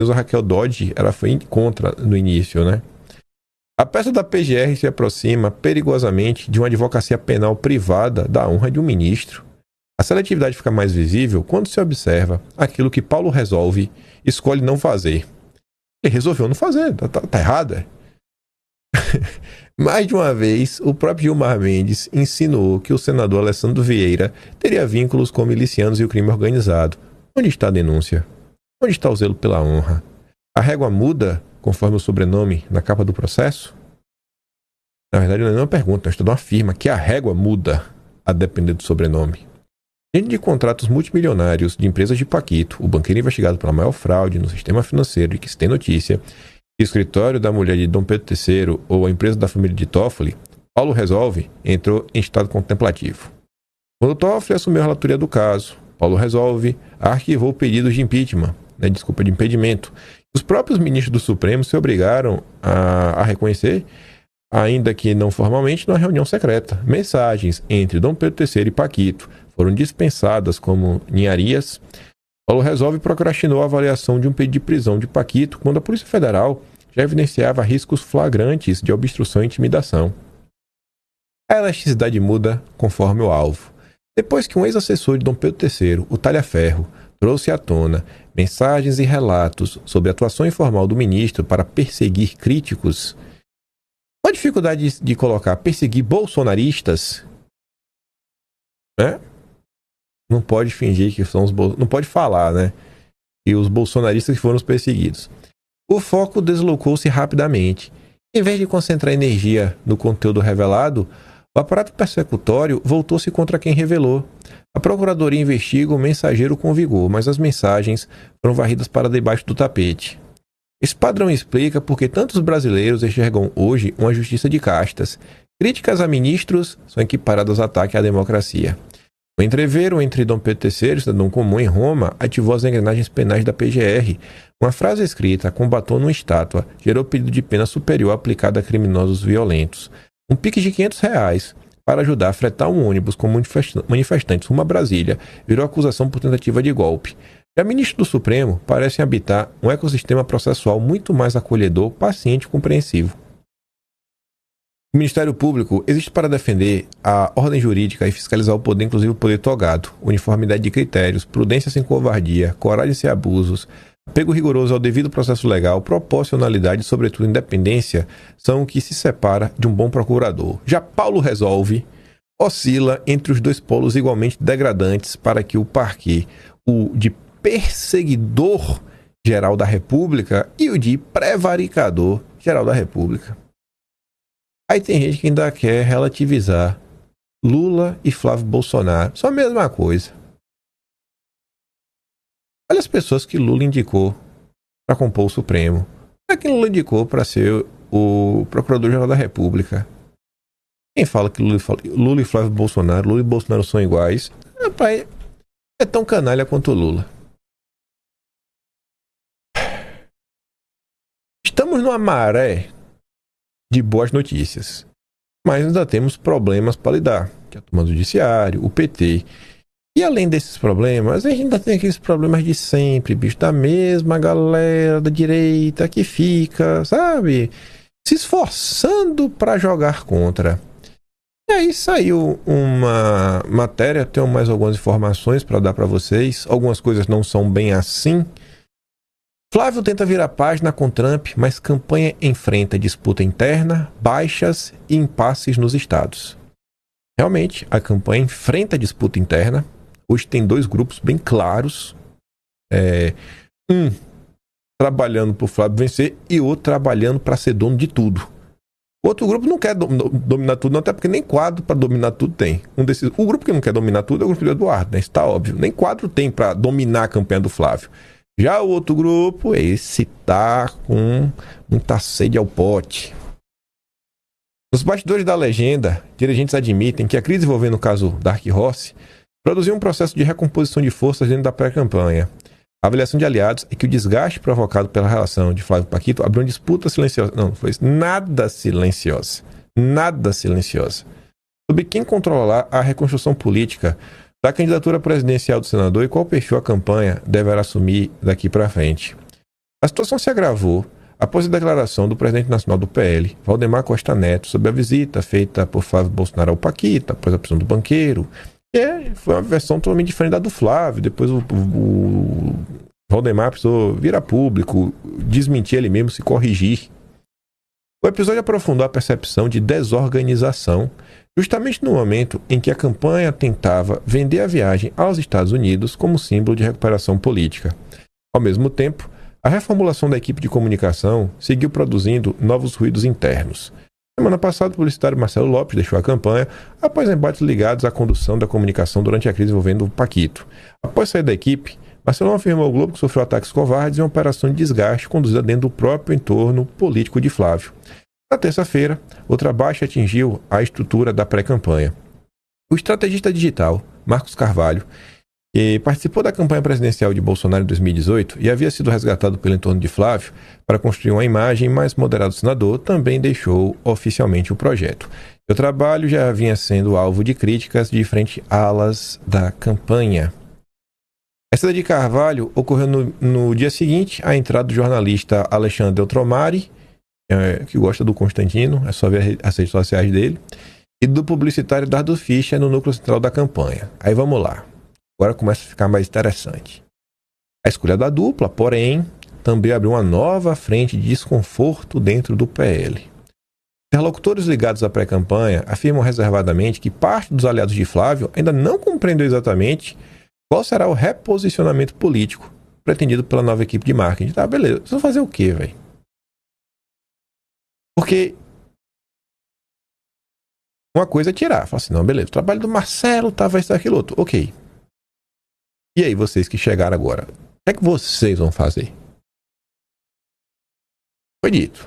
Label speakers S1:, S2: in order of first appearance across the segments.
S1: a Raquel Dodge, ela foi contra no início, né? A peça da PGR se aproxima perigosamente de uma advocacia penal privada da honra de um ministro. A seletividade fica mais visível quando se observa aquilo que Paulo Resolve escolhe não fazer. Ele resolveu não fazer, tá errado, é? Mais de uma vez, o próprio Gilmar Mendes insinuou que o senador Alessandro Vieira teria vínculos com milicianos e o crime organizado. Onde está a denúncia? Onde está o zelo pela honra? A régua muda conforme o sobrenome na capa do processo? Na verdade, não é uma pergunta, o Estadão afirma que a régua muda a depender do sobrenome. Diante de contratos multimilionários de empresas de Paquito, o banqueiro investigado pela maior fraude no sistema financeiro e que se tem notícia, o escritório da mulher de Dom Pedro III ou a empresa da família de Toffoli, Paulo Resolve entrou em estado contemplativo. Quando Toffoli assumiu a relatoria do caso, Paulo Resolve arquivou pedidos de impeachment, de impedimento. Os próprios ministros do Supremo se obrigaram a reconhecer, ainda que não formalmente, numa reunião secreta. Mensagens entre Dom Pedro III e Paquito foram dispensadas como ninharias. Paulo Resolve procrastinou a avaliação de um pedido de prisão de Paquito quando a Polícia Federal já evidenciava riscos flagrantes de obstrução e intimidação. A elasticidade muda conforme o alvo. Depois que um ex-assessor de Dom Pedro III, o Talhaferro, trouxe à tona mensagens e relatos sobre a atuação informal do ministro para perseguir críticos, a dificuldade de colocar perseguir bolsonaristas, né? Não pode fingir que são não pode falar, né? E os bolsonaristas que foram os perseguidos. O foco deslocou-se rapidamente. Em vez de concentrar energia no conteúdo revelado, o aparato persecutório voltou-se contra quem revelou. A Procuradoria investiga o mensageiro com vigor, mas as mensagens foram varridas para debaixo do tapete. Esse padrão explica por que tantos brasileiros enxergam hoje uma justiça de castas. Críticas a ministros são equiparadas a ataque à democracia. O entreveiro entre Dom Pedro III, cidadão comum em Roma, ativou as engrenagens penais da PGR. Uma frase escrita com batom numa estátua gerou pedido de pena superior aplicado a criminosos violentos. Um pique de R$500 para ajudar a fretar um ônibus com manifestantes rumo a Brasília virou acusação por tentativa de golpe. Já ministros do Supremo parecem habitar um ecossistema processual muito mais acolhedor, paciente e compreensivo. O Ministério Público existe para defender a ordem jurídica e fiscalizar o poder, inclusive o poder togado, uniformidade de critérios, prudência sem covardia, coragem sem abusos, apego rigoroso ao devido processo legal, proporcionalidade e, sobretudo, independência são o que se separa de um bom procurador. Já Paulo Resolve oscila entre os dois polos igualmente degradantes para que o parquet, o de perseguidor geral da República e o de prevaricador geral da República. Aí tem gente que ainda quer relativizar Lula e Flávio Bolsonaro. Só a mesma coisa. Olha as pessoas que Lula indicou para compor o Supremo. Olha quem Lula indicou para ser o Procurador-Geral da República. Quem fala que Lula e Flávio Bolsonaro, Lula e Bolsonaro são iguais, é tão canalha quanto o Lula. Estamos numa maré de boas notícias, mas ainda temos problemas para lidar, que é a turma do judiciário, o PT. E além desses problemas, a gente ainda tem aqueles problemas de sempre, bicho, da mesma galera da direita que fica, sabe, se esforçando para jogar contra. E aí saiu uma matéria, tenho mais algumas informações para dar para vocês, algumas coisas não são bem assim. Flávio tenta virar página com Trump, mas campanha enfrenta disputa interna, baixas e impasses nos estados. Realmente, a campanha enfrenta disputa interna. Hoje tem dois grupos bem claros. Um trabalhando para o Flávio vencer e outro trabalhando para ser dono de tudo. Outro grupo não quer dominar tudo, não, até porque nem quadro para dominar tudo tem. O grupo que não quer dominar tudo é o grupo do Eduardo, né? Isso está óbvio. Nem quadro tem para dominar a campanha do Flávio. Já o outro grupo, esse tá com muita sede ao pote. Nos bastidores da legenda, dirigentes admitem que a crise envolvendo o caso Dark Horse produziu um processo de recomposição de forças dentro da pré-campanha. A avaliação de aliados é que o desgaste provocado pela relação de Flávio e Paquito abriu uma disputa silenciosa. Não foi isso. Nada silenciosa. Nada silenciosa. Sobre quem controlará a reconstrução política da candidatura presidencial do senador e qual perfil a campanha deverá assumir daqui para frente. A situação se agravou após a declaração do presidente nacional do PL, Valdemar Costa Neto, sobre a visita feita por Flávio Bolsonaro ao Paquita, após a prisão do banqueiro. Foi uma versão totalmente diferente da do Flávio. Depois o Valdemar precisou vir a público, desmentir ele mesmo, se corrigir. O episódio aprofundou a percepção de desorganização, justamente no momento em que a campanha tentava vender a viagem aos Estados Unidos como símbolo de recuperação política. Ao mesmo tempo, a reformulação da equipe de comunicação seguiu produzindo novos ruídos internos. Semana passada, o publicitário Marcelo Lopes deixou a campanha após embates ligados à condução da comunicação durante a crise envolvendo o Paquito. Após sair da equipe, Marcelo afirmou ao Globo que sofreu ataques covardes e uma operação de desgaste conduzida dentro do próprio entorno político de Flávio. Na terça-feira, outra baixa atingiu a estrutura da pré-campanha. O estrategista digital, Marcos Carvalho, que participou da campanha presidencial de Bolsonaro em 2018 e havia sido resgatado pelo entorno de Flávio para construir uma imagem mais moderada do senador, também deixou oficialmente o projeto. Seu trabalho já vinha sendo alvo de críticas de diferentes alas da campanha. A saída de Carvalho ocorreu no dia seguinte à entrada do jornalista Alexandre Deltromari, que gosta do Constantino, é só ver as redes sociais dele, e do publicitário Dardo Fischer no núcleo central da campanha. Aí vamos lá. Agora começa a ficar mais interessante. A escolha da dupla, porém, também abriu uma nova frente de desconforto dentro do PL. Interlocutores ligados à pré-campanha afirmam reservadamente que parte dos aliados de Flávio ainda não compreendeu exatamente qual será o reposicionamento político pretendido pela nova equipe de marketing. Tá, beleza. Vocês vão fazer o quê, velho? Porque uma coisa é tirar. Fala assim, não, beleza. O trabalho do Marcelo tava isso, aquilo, outro. Ok. E aí, vocês que chegaram agora, o que é que vocês vão fazer? Foi dito.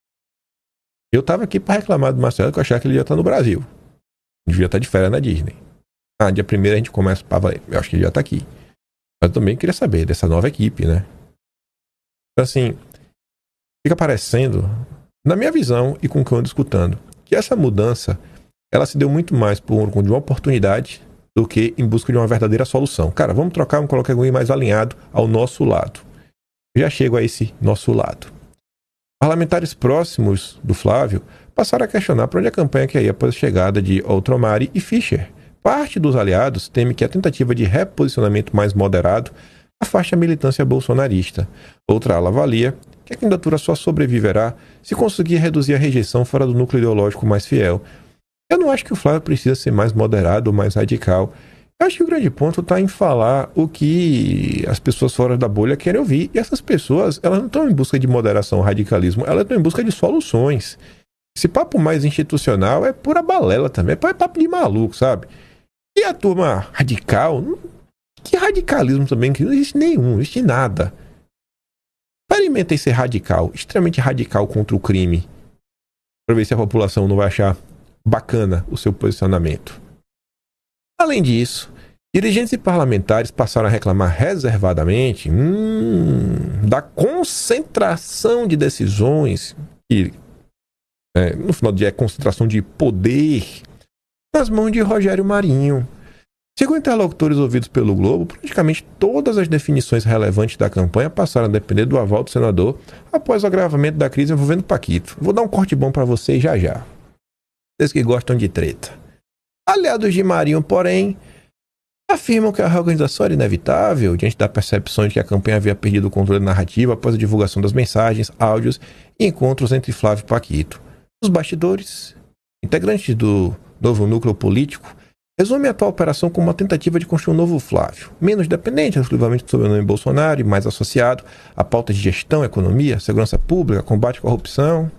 S1: Eu tava aqui para reclamar do Marcelo, que eu achava que ele ia estar no Brasil. Devia estar de férias na Disney. Dia 1º a gente começa para valer. Eu acho que ele já tá aqui. Mas eu também queria saber dessa nova equipe, né? Então, assim, fica parecendo, na minha visão e com o que eu ando escutando, que essa mudança, ela se deu muito mais por uma oportunidade do que em busca de uma verdadeira solução. Cara, vamos trocar, vamos colocar alguém mais alinhado ao nosso lado. Eu já chego a esse nosso lado. Parlamentares próximos do Flávio passaram a questionar para onde a campanha quer ir após a chegada de Deltromari e Fischer. Parte dos aliados teme que a tentativa de reposicionamento mais moderado afaste a militância bolsonarista. Outra ala avalia que a candidatura só sobreviverá se conseguir reduzir a rejeição fora do núcleo ideológico mais fiel. Eu não acho que o Flávio precisa ser mais moderado ou mais radical. Eu acho que o grande ponto está em falar o que as pessoas fora da bolha querem ouvir. E essas pessoas, elas não estão em busca de moderação ou radicalismo, elas estão em busca de soluções. Esse papo mais institucional é pura balela também, é papo de maluco, sabe? E a turma radical, que radicalismo também, que não existe nenhum, não existe nada. Experimentem ser radical, extremamente radical contra o crime, para ver se a população não vai achar bacana o seu posicionamento. Além disso, dirigentes e parlamentares passaram a reclamar reservadamente da concentração de decisões, que no final do dia é concentração de poder nas mãos de Rogério Marinho. Segundo interlocutores ouvidos pelo Globo, praticamente todas as definições relevantes da campanha passaram a depender do aval do senador após o agravamento da crise envolvendo Paquito. Vou dar um corte bom para vocês já já. Vocês que gostam de treta. Aliados de Marinho, porém, afirmam que a reorganização era inevitável diante da percepção de que a campanha havia perdido o controle narrativo após a divulgação das mensagens, áudios e encontros entre Flávio e Paquito. Os bastidores, integrantes do novo núcleo político, resume a atual operação como uma tentativa de construir um novo Flávio, menos dependente exclusivamente do sobrenome Bolsonaro e mais associado a pautas de gestão, economia, segurança pública, combate à corrupção.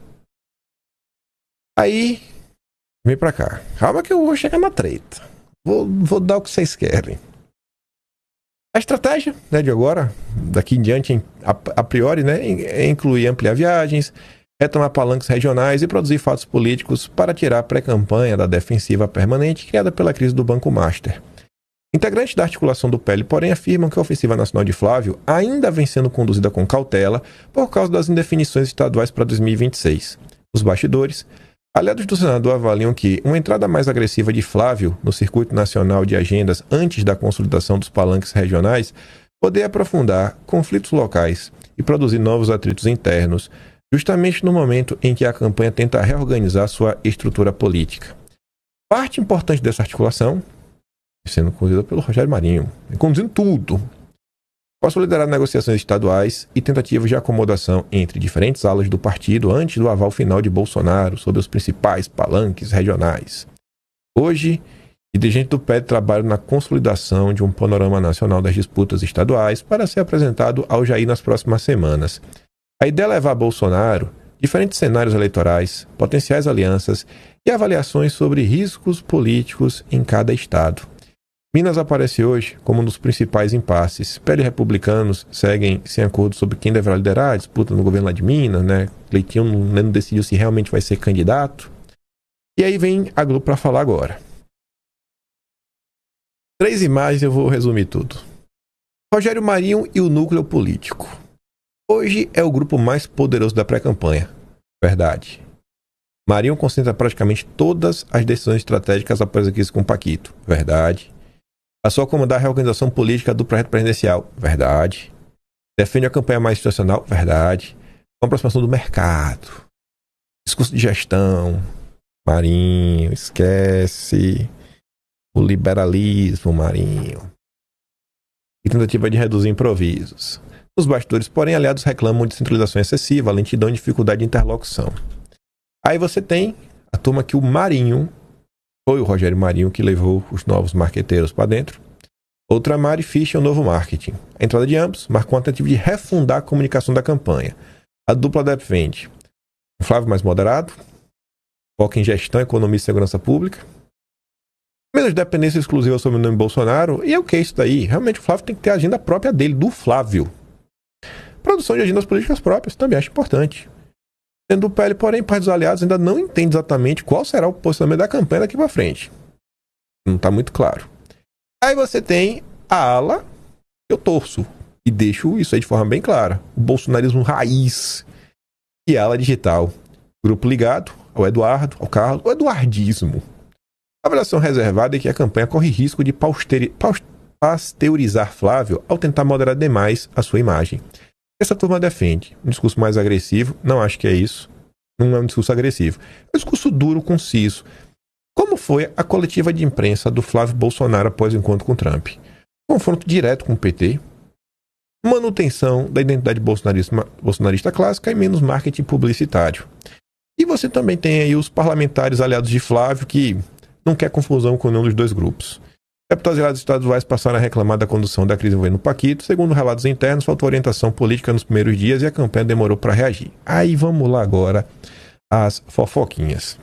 S1: Aí, vem pra cá. Calma que eu vou chegar na treta. Vou dar o que vocês querem. A estratégia, de agora, daqui em diante, a priori, é incluir ampliar viagens, retomar palanques regionais e produzir fatos políticos para tirar a pré-campanha da defensiva permanente criada pela crise do Banco Master. Integrantes da articulação do PL, porém, afirmam que a ofensiva nacional de Flávio ainda vem sendo conduzida com cautela por causa das indefinições estaduais para 2026. Os bastidores, aliados do senador avaliam que uma entrada mais agressiva de Flávio no circuito nacional de agendas antes da consolidação dos palanques regionais poderia aprofundar conflitos locais e produzir novos atritos internos, justamente no momento em que a campanha tenta reorganizar sua estrutura política. Parte importante dessa articulação, sendo conduzida pelo Rogério Marinho, conduzindo tudo, posso liderar negociações estaduais e tentativas de acomodação entre diferentes alas do partido antes do aval final de Bolsonaro sobre os principais palanques regionais. Hoje, o dirigente do PL trabalha na consolidação de um panorama nacional das disputas estaduais para ser apresentado ao Jair nas próximas semanas. A ideia é levar a Bolsonaro diferentes cenários eleitorais, potenciais alianças e avaliações sobre riscos políticos em cada estado. Minas aparece hoje como um dos principais impasses. PL e republicanos seguem sem acordo sobre quem deverá liderar a disputa no governo lá de Minas, né? Cleitinho não decidiu se realmente vai ser candidato. E aí vem a Globo para falar agora. 3 imagens, eu vou resumir tudo. Rogério Marinho e o núcleo político. Hoje é o grupo mais poderoso da pré-campanha. Verdade. Marinho concentra praticamente todas as decisões estratégicas após a crise com Paquito. Verdade. Passou a comandar a reorganização política do projeto presidencial. Verdade. Defende a campanha mais institucional. Verdade. Com a aproximação do mercado. Discurso de gestão. Marinho, esquece. O liberalismo, Marinho. E tentativa de reduzir improvisos. Os bastidores, porém, aliados reclamam de centralização excessiva, lentidão e dificuldade de interlocução. Aí você tem a turma que o Marinho, foi o Rogério Marinho que levou os novos marqueteiros para dentro. Outra Mari Fischer, o novo marketing. A entrada de ambos marcou uma tentativa de refundar a comunicação da campanha. A dupla defende o Flávio mais moderado, foca em gestão, economia e segurança pública, menos dependência exclusiva sobre o nome Bolsonaro. E é o que é isso daí? Realmente o Flávio tem que ter a agenda própria dele, do Flávio. Produção de agendas políticas próprias, também acho importante. Sendo o PL, porém, parte dos aliados ainda não entende exatamente qual será o posicionamento da campanha daqui para frente. Não está muito claro. Aí você tem a ala que eu torço e deixo isso aí de forma bem clara. O bolsonarismo raiz e a ala digital. Grupo ligado ao Eduardo, ao Carlos, o eduardismo. A avaliação reservada é que a campanha corre risco de pasteurizar Flávio ao tentar moderar demais a sua imagem. Essa turma defende um discurso mais agressivo, não acho que é isso, não é um discurso agressivo, é um discurso duro, conciso, como foi a coletiva de imprensa do Flávio Bolsonaro após o encontro com Trump. Confronto direto com o PT, manutenção da identidade bolsonarista clássica e menos marketing publicitário. E você também tem aí os parlamentares aliados de Flávio que não quer confusão com nenhum dos dois grupos. Deputados aliados estaduais passaram a reclamar da condução da crise envolvendo Paquito. Segundo relatos internos, faltou orientação política nos primeiros dias e a campanha demorou para reagir. Aí vamos lá agora as fofoquinhas.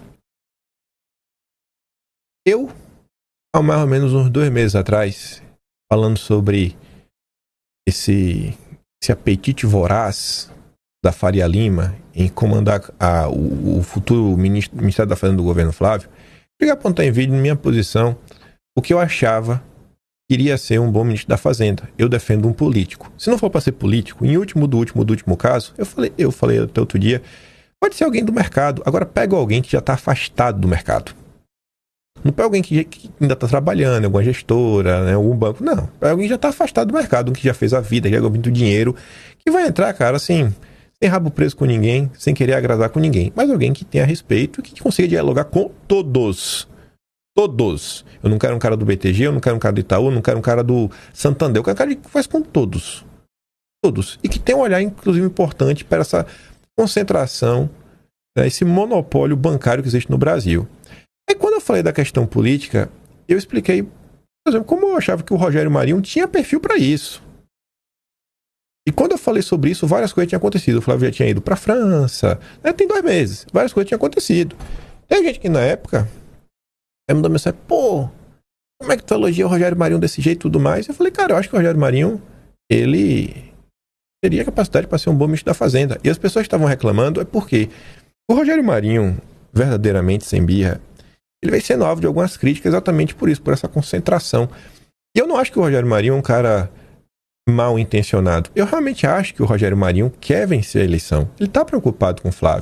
S1: Eu, há mais ou menos uns 2 meses atrás, falando sobre esse apetite voraz da Faria Lima em comandar o futuro Ministério da Fazenda do governo Flávio, cheguei a apontar em vídeo minha posição, o que eu achava que iria ser um bom ministro da Fazenda. Eu defendo um político. Se não for para ser político, em último do último caso, eu falei até outro dia, pode ser alguém do mercado. Agora pega alguém que já está afastado do mercado. Não pega alguém que ainda está trabalhando, alguma gestora, né, algum banco. Não, pega alguém que já está afastado do mercado, que já fez a vida, que já ganhou muito dinheiro, que vai entrar, cara, assim, sem rabo preso com ninguém, sem querer agradar com ninguém. Mas alguém que tenha respeito e que consiga dialogar com todos. Todos. Eu não quero um cara do BTG, eu não quero um cara do Itaú, eu não quero um cara do Santander, eu quero um cara que faz com todos. Todos. E que tem um olhar, inclusive, importante para essa concentração, né, esse monopólio bancário que existe no Brasil. Aí quando eu falei da questão política, eu expliquei, por exemplo, como eu achava que o Rogério Marinho tinha perfil para isso. E quando eu falei sobre isso, várias coisas tinham acontecido. O Flávio já tinha ido para a França, né, tem 2 meses, várias coisas tinham acontecido. Tem gente que na época me mandou mensagem, pô, como é que tu elogia o Rogério Marinho desse jeito e tudo mais? Eu falei, cara, eu acho que o Rogério Marinho, ele teria capacidade para ser um bom ministro da Fazenda. E as pessoas que estavam reclamando é porque o Rogério Marinho, verdadeiramente sem birra, ele vai sendo alvo de algumas críticas exatamente por isso, por essa concentração. E eu não acho que o Rogério Marinho é um cara mal intencionado. Eu realmente acho que o Rogério Marinho quer vencer a eleição. Ele está preocupado com o Flávio.